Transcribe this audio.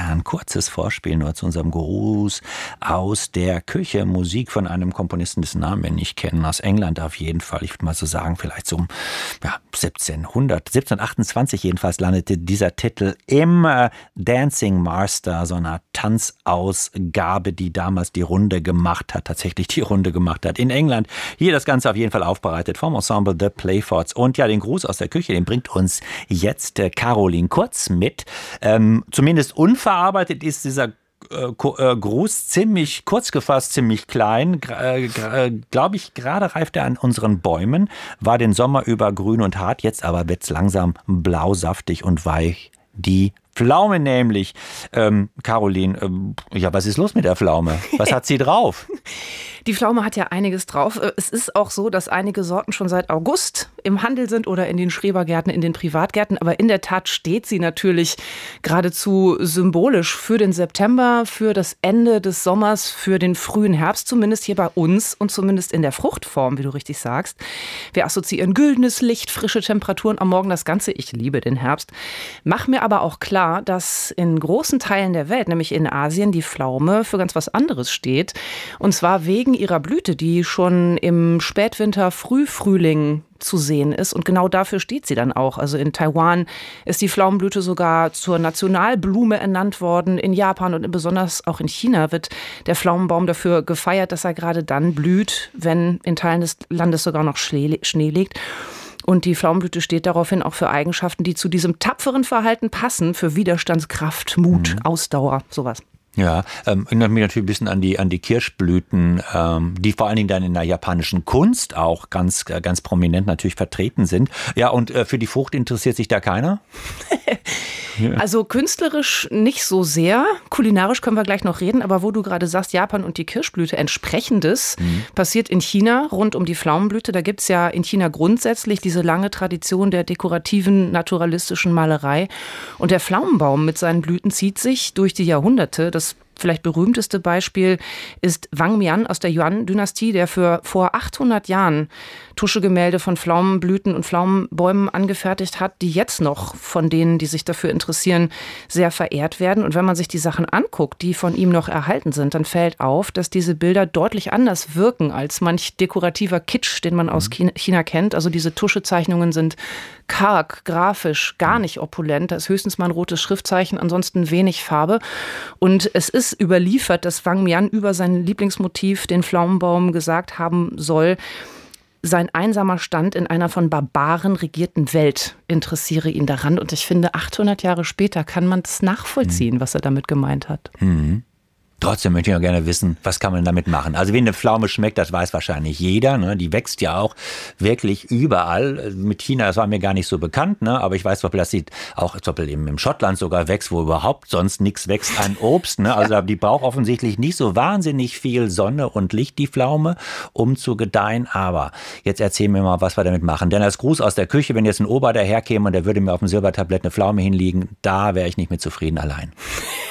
ein kurzes Vorspiel nur zu unserem Gruß aus der Küche. Musik von einem Komponisten, dessen Namen wir nicht kennen, aus England auf jeden Fall. Ich würde mal so sagen, vielleicht so um 1728 jedenfalls landete dieser Titel im Dancing Master, so einer Tanzausgabe, die damals die Runde gemacht hat, tatsächlich die Runde gemacht hat in England. Hier das Ganze auf jeden Fall aufbereitet vom Ensemble The Playfords. Und ja, den Gruß aus der Küche, den bringt uns jetzt Caroline Kurz mit. Zumindest unverarbeitet ist dieser Gruß ziemlich kurz gefasst, ziemlich klein. Glaube ich, gerade reift er an unseren Bäumen, war den Sommer über grün und hart, jetzt aber wird es langsam blausaftig und weich. Die Pflaume nämlich. Caroline, was ist los mit der Pflaume? Was hat sie drauf? Die Pflaume hat ja einiges drauf. Es ist auch so, dass einige Sorten schon seit August im Handel sind oder in den Schrebergärten, in den Privatgärten. Aber in der Tat steht sie natürlich geradezu symbolisch für den September, für das Ende des Sommers, für den frühen Herbst, zumindest hier bei uns und zumindest in der Fruchtform, wie du richtig sagst. Wir assoziieren güldenes Licht, frische Temperaturen am Morgen, das Ganze. Ich liebe den Herbst. Mach mir aber auch klar, dass in großen Teilen der Welt, nämlich in Asien, die Pflaume für ganz was anderes steht. Und zwar wegen ihrer Blüte, die schon im Spätwinter, Frühfrühling zu sehen ist. Und genau dafür steht sie dann auch. Also in Taiwan ist die Pflaumenblüte sogar zur Nationalblume ernannt worden. In Japan und besonders auch in China wird der Pflaumenbaum dafür gefeiert, dass er gerade dann blüht, wenn in Teilen des Landes sogar noch Schnee liegt. Und die Pflaumenblüte steht daraufhin auch für Eigenschaften, die zu diesem tapferen Verhalten passen, für Widerstandskraft, Mut, Ausdauer, sowas. Ja, erinnert mich natürlich ein bisschen an die Kirschblüten, die vor allen Dingen dann in der japanischen Kunst auch ganz prominent natürlich vertreten sind. Ja, und für die Frucht interessiert sich da keiner? Also künstlerisch nicht so sehr. Kulinarisch können wir gleich noch reden. Aber wo du gerade sagst, Japan und die Kirschblüte, Entsprechendes passiert in China rund um die Pflaumenblüte. Da gibt es ja in China grundsätzlich diese lange Tradition der dekorativen, naturalistischen Malerei. Und der Pflaumenbaum mit seinen Blüten zieht sich durch die Jahrhunderte. Das vielleicht berühmteste Beispiel ist Wang Mian aus der Yuan-Dynastie, der vor 800 Jahren Tuschegemälde von Pflaumenblüten und Pflaumenbäumen angefertigt hat, die jetzt noch von denen, die sich dafür interessieren, sehr verehrt werden. Und wenn man sich die Sachen anguckt, die von ihm noch erhalten sind, dann fällt auf, dass diese Bilder deutlich anders wirken als manch dekorativer Kitsch, den man aus China kennt. Also diese Tuschezeichnungen sind karg, grafisch, gar nicht opulent. Da ist höchstens mal ein rotes Schriftzeichen, ansonsten wenig Farbe. Und es ist überliefert, dass Wang Mian über sein Lieblingsmotiv, den Pflaumenbaum, gesagt haben soll, sein einsamer Stand in einer von Barbaren regierten Welt interessiere ihn daran. Und ich finde, 800 Jahre später kann man das nachvollziehen, was er damit gemeint hat. Trotzdem möchte ich auch gerne wissen, was kann man damit machen? Also wie eine Pflaume schmeckt, das weiß wahrscheinlich jeder. Ne? Die wächst ja auch wirklich überall. Mit China, das war mir gar nicht so bekannt, ne? Aber ich weiß, dass sie auch zum Beispiel im Schottland sogar wächst, wo überhaupt sonst nichts wächst an Obst. Ne? Also die braucht offensichtlich nicht so wahnsinnig viel Sonne und Licht, die Pflaume, um zu gedeihen. Aber jetzt erzähl mir mal, was wir damit machen. Denn als Gruß aus der Küche, wenn jetzt ein Ober daherkäme und der würde mir auf dem Silbertablett eine Pflaume hinlegen, da wäre ich nicht mit zufrieden allein.